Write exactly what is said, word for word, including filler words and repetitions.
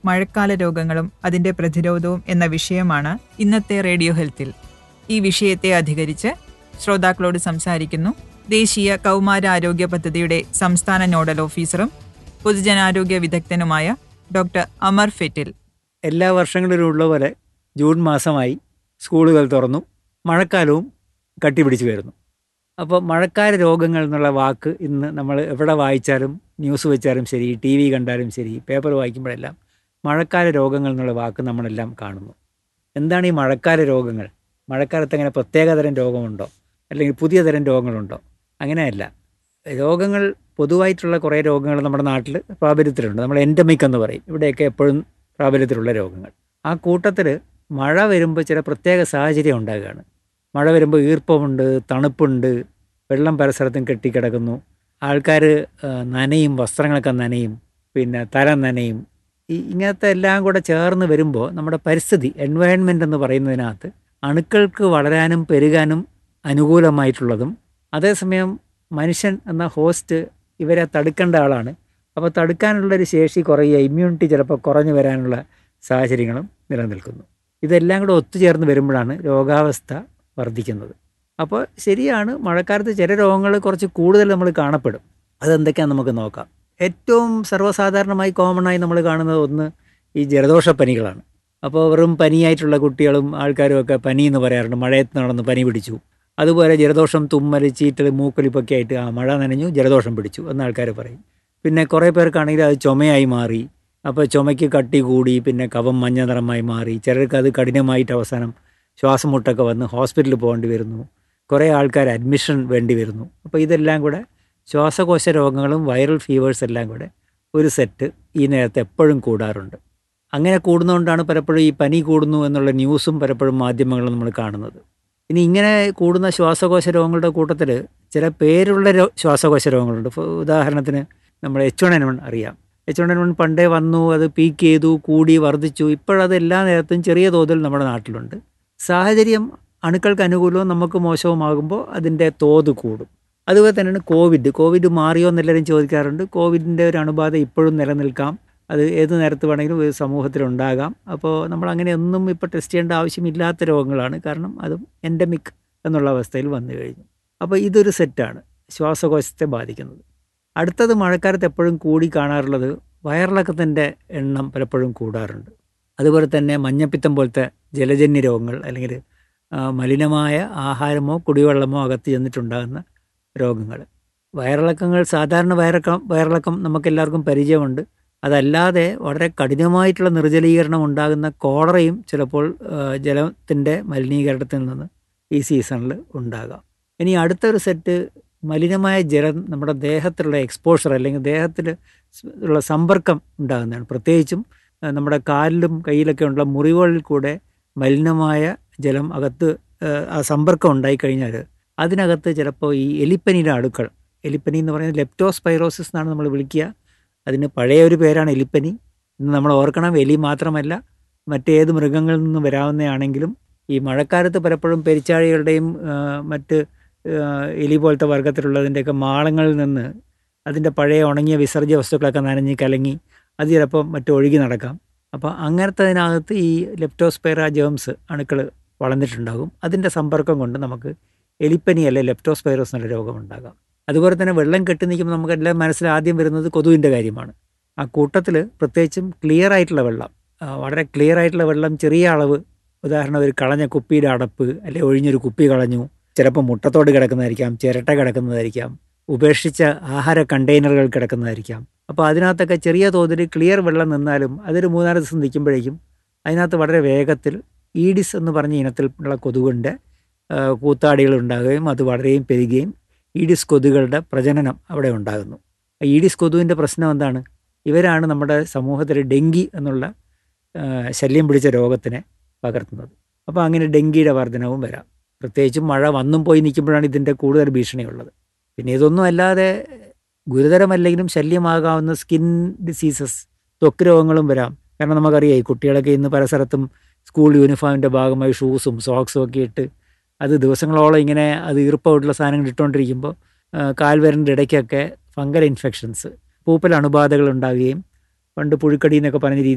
മഴക്കാല രോഗങ്ങളും അതിന്റെ പ്രതിരോധവും എന്ന വിഷയമാണ് ഇന്നത്തെ റേഡിയോ ഹെൽത്തിൽ. ഈ വിഷയത്തെ അധികരിച്ച് ശ്രോതാക്കളോട് സംസാരിക്കുന്നു ദേശീയ കൗമാരാരോഗ്യ പദ്ധതിയുടെ സംസ്ഥാന നോഡൽ ഓഫീസറും പൊതുജനാരോഗ്യ വിദഗ്ധനുമായ ഡോക്ടർ അമർ ഫെറ്റിൽ. എല്ലാ വർഷങ്ങളിലും ഉള്ള പോലെ ജൂൺ മാസമായി സ്കൂളുകൾ തുറന്നു, മഴക്കാലവും കട്ടിപിടിച്ച് വരുന്നു. അപ്പോൾ മഴക്കാല രോഗങ്ങൾ എന്നുള്ള വാക്ക് ഇന്ന് നമ്മൾ എവിടെ വായിച്ചാലും, ന്യൂസ് വെച്ചാലും ശരി, ടി വി കണ്ടാലും ശരി, പേപ്പർ വായിക്കുമ്പോഴെല്ലാം മഴക്കാല രോഗങ്ങൾ എന്നുള്ള വാക്ക് നമ്മളെല്ലാം കാണുന്നു. എന്താണ് ഈ മഴക്കാല രോഗങ്ങൾ? മഴക്കാലത്ത് അങ്ങനെ പ്രത്യേകതരം രോഗമുണ്ടോ, അല്ലെങ്കിൽ പുതിയ തരം രോഗങ്ങളുണ്ടോ? അങ്ങനെയല്ല. രോഗങ്ങൾ പൊതുവായിട്ടുള്ള കുറേ രോഗങ്ങൾ നമ്മുടെ നാട്ടിൽ പ്രാബല്യത്തിലുണ്ട്. നമ്മൾ എൻഡമിക് എന്ന് പറയും, ഇവിടെയൊക്കെ എപ്പോഴും പ്രാബല്യത്തിലുള്ള രോഗങ്ങൾ. ആ കൂട്ടത്തിൽ മഴ വരുമ്പോൾ ചില പ്രത്യേക സാഹചര്യം ഉണ്ടാകുകയാണ്. മഴ വരുമ്പോൾ ഈർപ്പമുണ്ട്, തണുപ്പുണ്ട്, വെള്ളം പരസ്ഥലത്തും കെട്ടിക്കിടക്കുന്നു, ആൾക്കാർ നനയും, വസ്ത്രങ്ങളൊക്കെ നനയും, പിന്നെ തല നനയും. ഈ ഇങ്ങനത്തെ എല്ലാം കൂടെ ചേർന്ന് വരുമ്പോൾ നമ്മുടെ പരിസ്ഥിതി, എൻവയൺമെൻ്റ് എന്ന് പറയുന്നതിനകത്ത് അണുക്കൾക്ക് വളരാനും പെരുകാനും അനുകൂലമായിട്ടുള്ളതും, അതേസമയം മനുഷ്യൻ എന്ന ഹോസ്റ്റ് ഇവരെ തടുക്കേണ്ട ആളാണ്. അപ്പോൾ തടുക്കാനുള്ളൊരു ശേഷി കുറയുക, ഇമ്മ്യൂണിറ്റി ചിലപ്പോൾ കുറഞ്ഞു വരാനുള്ള സാഹചര്യങ്ങളും നിലനിൽക്കുന്നു. ഇതെല്ലാം കൂടെ ഒത്തുചേർന്ന് വരുമ്പോഴാണ് രോഗാവസ്ഥ വർദ്ധിക്കുന്നത്. അപ്പോൾ ശരിയാണ്, മഴക്കാലത്ത് ചില രോഗങ്ങൾ കുറച്ച് കൂടുതൽ നമ്മൾ കാണപ്പെടും. അതെന്തൊക്കെയാണെന്ന് നമുക്ക് നോക്കാം. ഏറ്റവും സർവ്വസാധാരണമായി കോമണായി നമ്മൾ കാണുന്നത് ഒന്ന് ഈ ജലദോഷപ്പനികളാണ്. അപ്പോൾ വെറും പനിയായിട്ടുള്ള കുട്ടികളും ആൾക്കാരും ഒക്കെ പനി എന്ന് പറയാറുണ്ട്. മഴയത്ത് നടന്ന് പനി പിടിച്ചു. അതുപോലെ ജലദോഷം, തുമ്മൽ, ചീറ്റൽ, മൂക്കൊലിപ്പൊക്കെ ആയിട്ട് ആ മഴ നനഞ്ഞു ജലദോഷം പിടിച്ചു എന്ന് ആൾക്കാർ പറയും. പിന്നെ കുറേ പേർക്കാണെങ്കിൽ അത് ചുമയായി മാറി. അപ്പോൾ ചുമയ്ക്ക് കട്ടി കൂടി, പിന്നെ കഫം മഞ്ഞ നിറമായി മാറി. ചിലർക്ക് അത് കഠിനമായിട്ട് അവസാനം ശ്വാസം മുട്ടൊക്കെ വന്ന് ഹോസ്പിറ്റലിൽ പോകേണ്ടി വരുന്നു. കുറേ ആൾക്കാർ അഡ്മിഷൻ വേണ്ടി വരുന്നു. അപ്പോൾ ഇതെല്ലാം കൂടെ ശ്വാസകോശ രോഗങ്ങളും വൈറൽ ഫീവേഴ്സ് എല്ലാം കൂടെ ഒരു സെറ്റ് ഈ നേരത്തെ എപ്പോഴും കൂടാറുണ്ട്. അങ്ങനെ കൂടുന്നതുകൊണ്ടാണ് പലപ്പോഴും ഈ പനി കൂടുന്നു എന്നുള്ള ന്യൂസും പലപ്പോഴും മാധ്യമങ്ങളും നമ്മൾ കാണുന്നത്. ഇനി ഇങ്ങനെ കൂടുന്ന ശ്വാസകോശ രോഗങ്ങളുടെ കൂട്ടത്തിൽ ചില പേരുള്ള രോ ശ്വാസകോശ രോഗങ്ങളുണ്ട്. ഉദാഹരണത്തിന് നമ്മൾ എച്ച് വൺ എൻ വൺ അറിയാം. എച്ച് വൺ എൻ വൺ പണ്ടേ വന്നു, അത് പീക്ക് ചെയ്തു, കൂടി, വർദ്ധിച്ചു. ഇപ്പോഴത് എല്ലാ നേരത്തും ചെറിയ തോതിൽ നമ്മുടെ നാട്ടിലുണ്ട്. സാഹചര്യം അണുക്കൾക്ക് അനുകൂലവും നമുക്ക് മോശവുമാകുമ്പോൾ അതിൻ്റെ തോത് കൂടും. അതുപോലെ തന്നെയാണ് കോവിഡ്. കോവിഡ് മാറിയോ എന്നെല്ലാവരും ചോദിക്കാറുണ്ട്. കോവിഡിൻ്റെ ഒരു അണുബാധ ഇപ്പോഴും നിലനിൽക്കാം. അത് ഏത് നേരത്ത് വേണമെങ്കിലും ഒരു സമൂഹത്തിലുണ്ടാകാം. അപ്പോൾ നമ്മൾ അങ്ങനെ ഒന്നും ഇപ്പോൾ ടെസ്റ്റ് ചെയ്യേണ്ട ആവശ്യമില്ലാത്ത രോഗങ്ങളാണ്. കാരണം അതും എൻഡമിക് എന്നുള്ള അവസ്ഥയിൽ വന്നു കഴിഞ്ഞു. അപ്പോൾ ഇതൊരു സെറ്റാണ് ശ്വാസകോശത്തെ ബാധിക്കുന്നത്. അടുത്തത് മഴക്കാലത്ത് എപ്പോഴും കൂടി കാണാറുള്ളത് വയറിളക്കത്തിൻ്റെ എണ്ണം പലപ്പോഴും കൂടാറുണ്ട്. അതുപോലെ തന്നെ മഞ്ഞപ്പിത്തം പോലത്തെ ജലജന്യ രോഗങ്ങൾ, അല്ലെങ്കിൽ മലിനമായ ആഹാരമോ കുടിവെള്ളമോ അകത്ത് ചെന്നിട്ടുണ്ടാകുന്ന രോഗങ്ങൾ. വയറിളക്കങ്ങൾ, സാധാരണ വയറിളക്കം വയറിളക്കം നമുക്കെല്ലാവർക്കും പരിചയമുണ്ട്. അതല്ലാതെ വളരെ കഠിനമായിട്ടുള്ള നിർജ്ജലീകരണം ഉണ്ടാകുന്ന കോളറയും ചിലപ്പോൾ ജലത്തിൻ്റെ മലിനീകരണത്തിൽ നിന്ന് ഈ സീസണിൽ ഉണ്ടാകാം. ഇനി അടുത്തൊരു സെറ്റ് മലിനമായ ജലം നമ്മുടെ ദേഹത്തിലുള്ള എക്സ്പോഷർ, അല്ലെങ്കിൽ ദേഹത്തിൽ ഉള്ള സമ്പർക്കം ഉണ്ടാകുന്നതാണ്. പ്രത്യേകിച്ചും നമ്മുടെ കാലിലും കയ്യിലൊക്കെ ഉള്ള മുറിവുകളിൽ കൂടെ മലിനമായ ജലം അകത്ത് ആ സമ്പർക്കം ഉണ്ടായിക്കഴിഞ്ഞാൽ അതിനകത്ത് ചിലപ്പോൾ ഈ എലിപ്പനിയുടെ അണുക്കൾ, എലിപ്പനി എന്ന് പറയുന്നത് ലെപ്റ്റോസ്പൈറോസിസ് എന്നാണ് നമ്മൾ വിളിക്കുക. അതിന് പഴയ ഒരു പേരാണ് എലിപ്പനി. ഇന്ന് നമ്മൾ ഓർക്കണം, എലി മാത്രമല്ല മറ്റേത് മൃഗങ്ങളിൽ നിന്നും വരാവുന്നതാണെങ്കിലും ഈ മഴക്കാലത്ത് പലപ്പോഴും പെരിച്ചാഴികളുടെയും മറ്റ് എലി പോലത്തെ വർഗ്ഗത്തിലുള്ളതിൻ്റെയൊക്കെ മാളങ്ങളിൽ നിന്ന് അതിൻ്റെ പഴയ ഉണങ്ങിയ വിസർജ്യ വസ്തുക്കളൊക്കെ നനഞ്ഞ് കലങ്ങി അത് ചിലപ്പോൾ മറ്റൊഴുകി നടക്കാം. അപ്പോൾ അങ്ങനത്തതിനകത്ത് ഈ ലെപ്റ്റോസ്പൈറ ജേംസ് അണുക്കൾ വളർന്നിട്ടുണ്ടാകും. അതിൻ്റെ സമ്പർക്കം കൊണ്ട് നമുക്ക് എലിപ്പനി അല്ലെ ലെപ്റ്റോസ്പൈറോസ് എന്നുള്ള രോഗമുണ്ടാകാം. അതുപോലെ തന്നെ വെള്ളം കെട്ടി നിൽക്കുമ്പോൾ നമുക്കെല്ലാം മനസ്സിൽ ആദ്യം വരുന്നത് കൊതുവിൻ്റെ കാര്യമാണ്. ആ കൂട്ടത്തിൽ പ്രത്യേകിച്ചും ക്ലിയർ ആയിട്ടുള്ള വെള്ളം, വളരെ ക്ലിയർ ആയിട്ടുള്ള വെള്ളം, ചെറിയ അളവ്, ഉദാഹരണം ഒരു കളഞ്ഞ കുപ്പിയുടെ അടപ്പ്, അല്ലെ ഒഴിഞ്ഞൊരു കുപ്പി കളഞ്ഞു, ചിലപ്പോൾ മുട്ടത്തോട് കിടക്കുന്നതായിരിക്കാം, ചിരട്ട കിടക്കുന്നതായിരിക്കാം, ഉപേക്ഷിച്ച ആഹാര കണ്ടെയ്നറുകൾ കിടക്കുന്നതായിരിക്കാം. അപ്പോൾ അതിനകത്തൊക്കെ ചെറിയ തോതിൽ ക്ലിയർ വെള്ളം നിന്നാലും അതൊരു മൂന്നാല് ദിവസം നിൽക്കുമ്പോഴേക്കും അതിനകത്ത് വളരെ വേഗത്തിൽ ഈഡിസ് എന്ന് പറഞ്ഞ ഇനത്തിലുള്ള കൊതുകിൻ്റെ കൂത്താടികൾ ഉണ്ടാകുകയും അത് വളരെയും പെരുകുകയും ഈഡിസ് കൊതുകുകളുടെ പ്രജനനം അവിടെ ഉണ്ടാകുന്നു. ഈഡിസ് കൊതുവിൻ്റെ പ്രശ്നം എന്താണ്? ഇവരാണ് നമ്മുടെ സമൂഹത്തിൽ ഡെങ്കി എന്നുള്ള ശല്യം പിടിച്ച രോഗത്തിനെ പകർത്തുന്നത്. അപ്പോൾ അങ്ങനെ ഡെങ്കിയുടെ വർധനവും വരാം. പ്രത്യേകിച്ചും മഴ വന്നും പോയി നിൽക്കുമ്പോഴാണ് ഇതിൻ്റെ കൂടുതൽ ഭീഷണിയുള്ളത്. പിന്നെ ഇതൊന്നും അല്ലാതെ ഗുരുതരമല്ലെങ്കിലും ശല്യമാകാവുന്ന സ്കിൻ ഡിസീസസ്, ത്വക്ക് രോഗങ്ങളും വരാം. കാരണം നമുക്കറിയാം, ഈ കുട്ടികളൊക്കെ ഇന്ന് പല സ്ഥലത്തും സ്കൂൾ യൂണിഫോമിൻ്റെ ഭാഗമായി ഷൂസും സോക്സും ഒക്കെ ഇട്ട് അത് ദിവസങ്ങളോളം ഇങ്ങനെ അത് ഈർപ്പമായിട്ടുള്ള സാധനങ്ങൾ ഇട്ടുകൊണ്ടിരിക്കുമ്പോൾ കാൽവിരലിൻ്റെ ഇടയ്ക്കൊക്കെ ഫംഗൽ ഇൻഫെക്ഷൻസ്, പൂപ്പൽ അണുബാധകൾ ഉണ്ടാകുകയും പണ്ട് പുഴുക്കടി എന്നൊക്കെ പറഞ്ഞ രീതി